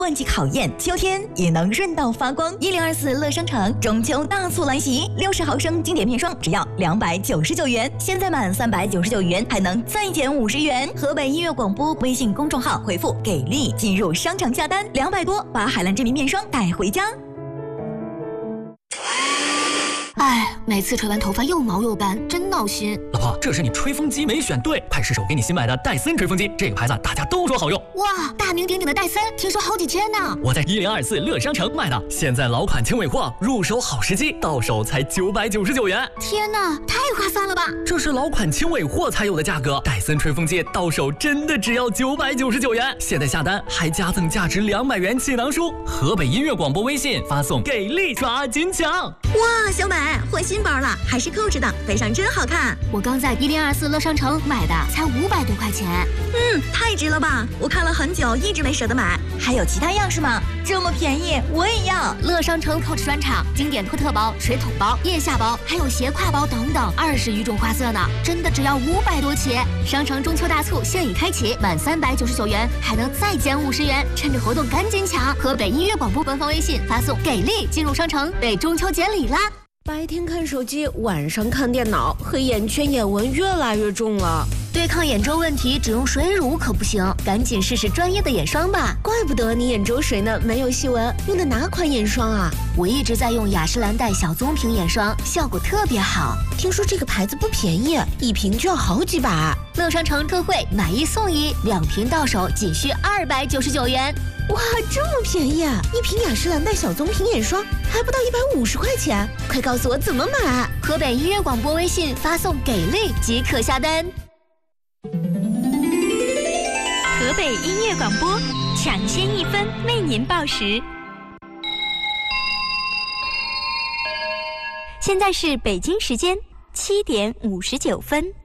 换季考验，秋天也能润到发光。1024乐商城中秋大促来袭，60毫升经典面霜只要299元，现在满399元还能再减50元。河北音乐广播微信公众号回复“给力”进入商城下单，200多把海蓝之谜面霜带回家。 哎，每次吹完头发又毛又干，真闹心。 老婆，这是你吹风机没选对，派失手给你新买的戴森吹风机，这个牌子大家都说好用。 哇，大名鼎鼎的戴森，听说好几千呢。 我在1024乐商城买的，现在老款轻尾货，入手好时机，到手才999元。 天哪，太划算了吧！ 这是老款轻尾货才有的价格，戴森吹风机到手真的只要999元。现在下单还加赠价值200元气囊书。河北音乐广播微信发送“给力抓金抢”。 哇，小美换新包了，还是扣着的，背上真好看。 我刚在1024乐商城买的，才500多块钱。 太值了吧！我看了很久，一直没舍得买。还有其他样式吗？这么便宜，我也要。 乐商城 Coach 专场经典托特包、水桶包、腋下包，还有斜挎包等等，20余种花色呢，真的只要500多起。商城中秋大促现已开启，满399元还能再减50元，趁着活动赶紧抢！河北音乐广播官方微信发送“给力”进入商城，为中秋节礼啦！ 白天看手机，晚上看电脑，黑眼圈、眼纹越来越重了。 对抗眼周问题，只用水乳可不行，赶紧试试专业的眼霜吧。 怪不得你眼周水呢，没有细纹。用的哪款眼霜啊？ 我一直在用雅诗兰黛小棕瓶眼霜，效果特别好。 听说这个牌子不便宜，一瓶就要好几百。 乐商城特惠，买1送1，2瓶到手仅需299元。 哇，这么便宜啊！一瓶雅诗兰黛小棕瓶眼霜还不到150块钱，快告诉我怎么买！ 河北音乐广播微信发送“给力”即可下单。 河北音乐广播，抢先1分为您报时。现在是北京时间7点59分。